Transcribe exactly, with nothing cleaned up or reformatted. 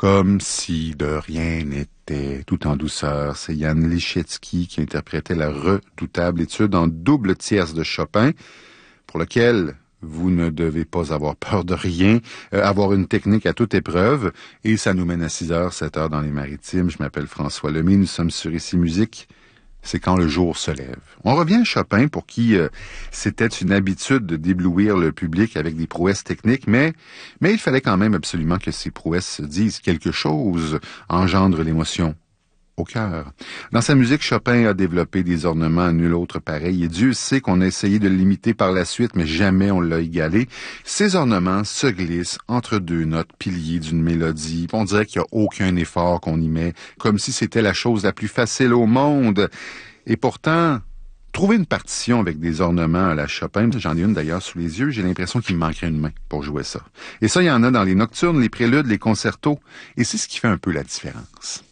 Comme si de rien n'était, tout en douceur. C'est Yann Lichetsky qui interprétait la redoutable étude en double tierce de Chopin, pour lequel vous ne devez pas avoir peur de rien, euh, avoir une technique à toute épreuve. Et ça nous mène à six heures, sept heures dans les Maritimes. Je m'appelle François Lemay, nous sommes sur Ici Musique. C'est quand le jour se lève. On revient à Chopin, pour qui euh, c'était une habitude de d'éblouir le public avec des prouesses techniques, mais, mais il fallait quand même absolument que ces prouesses disent quelque chose, engendrent l'émotion au cœur. Dans sa musique, Chopin a développé des ornements à nul autre pareil, et Dieu sait qu'on a essayé de l'imiter par la suite, mais jamais on l'a égalé. Ces ornements se glissent entre deux notes piliers d'une mélodie. On dirait qu'il n'y a aucun effort qu'on y met, comme si c'était la chose la plus facile au monde. Et pourtant, trouver une partition avec des ornements à la Chopin, j'en ai une d'ailleurs sous les yeux, j'ai l'impression qu'il me manquerait une main pour jouer ça. Et ça, il y en a dans les nocturnes, les préludes, les concertos, et c'est ce qui fait un peu la différence.